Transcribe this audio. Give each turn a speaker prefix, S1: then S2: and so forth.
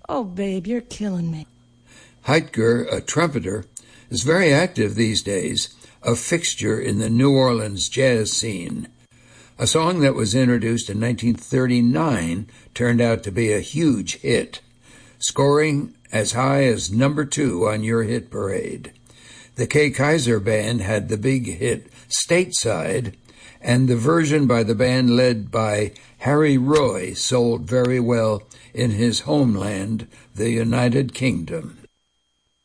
S1: Oh, babe, you're killing me.
S2: Heitger, a trumpeter, is very active these days, a fixture in the New Orleans jazz scene. A song that was introduced in 1939 turned out to be a huge hit, scoring as high as number 2 on your hit parade. The Kay Kyser Band had the big hit Stateside, and the version by the band led by Harry Roy sold very well in his homeland, the United Kingdom.